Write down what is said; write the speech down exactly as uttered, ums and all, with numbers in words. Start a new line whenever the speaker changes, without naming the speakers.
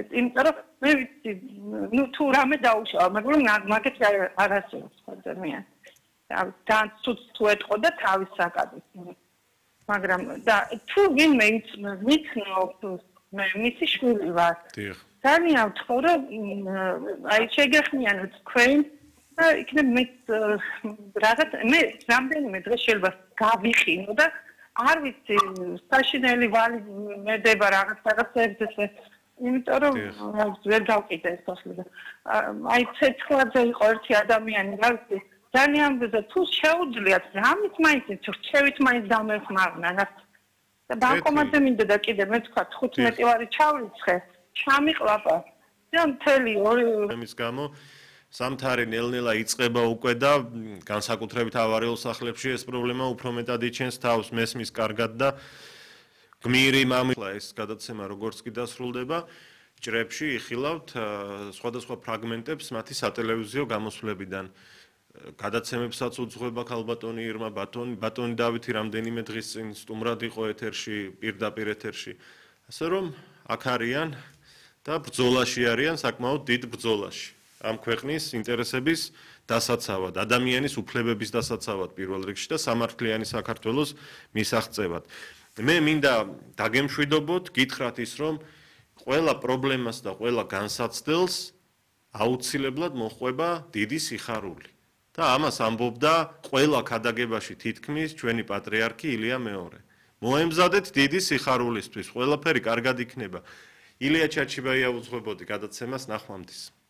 მივაკეთეთ, იმიტომ რომ მე ვიცი, ნუ თუ რამე დაუშავა, მაგრამ მაგეთ არ ასწავლებს ადამიანი. და თუ თუ ეთყო და თავის საკადოს. მაგრამ და თუ ვინმე მიცნობს მე მისი შვილი ვარ. ძალიან ვთქო რომ აი შეგეხმიანოთ თქვენ და იქნებ მე რაღაც მე რამდენიმე დღე შეიძლება გავიხინო და არ ვიცი საშინელი ვალი მედება რაღაც რაღაცებზე იმიტომ რომ ვერ გავყიდე ეს ხოლმე და აი ცეცხლაძე იყო ერთი ადამიანი რა ვიცი ძალიან და თუ შეუძლიათ რამით მაინც რჩევით მაინც დამეხმარნა და ბანკომატზე მინდა და კიდე მე თქვა თხუთმეტი ვარი ჩავრიცხე ჩამიყვაპა და მთელი ორი
ამის გამო სამთარი ნელ-ნელა იწყება უკვე და განსაკუთრებით ავარიულ სახლებში ეს პრობლემა უფრო მეტად იჩენს თავს მესმის კარგად და გმირი მამილა ეს გადაცემა როგორც კი დასრულდება ჭრებში იხილავთ სხვადასხვა ფრაგმენტებს მათი სატელევიზიო გამოსვლებიდან გადაცემებსაც უძღვება ქალბატონი ირმა ბატონი ბატონი დავითი რამდენიმე დღის წინ სტუმრად იყო ეთერში პირდაპირ ეთერში ასე რომ აქ არიან და ბრძოლაში არიან საკმაოდ დიდ ბრძოლაში ამ ქვეყნის ინტერესების დასაცავად, ადამიანის უფლებების დასაცავად პირველ რიგში და სამართლიანი საქართველოს მისაღწევად. მე მინდა დაგემშვიდობოთ, გითხრათ ის, რომ ყველა პრობლემას და ყველა განსაცდელს აუცილებლად მოჰყვება დიდი სიხარული. და ამას ამბობდა ყველა ქადაგებაში თითქმის ჩვენი პატრიარქი ილია მეორე. მოემზადეთ დიდი სიხარულისთვის, ყველაფერი კარგად იქნება. ილია ჩაჩიბაია უძღვებოდი გადაცემას ნახვამდის.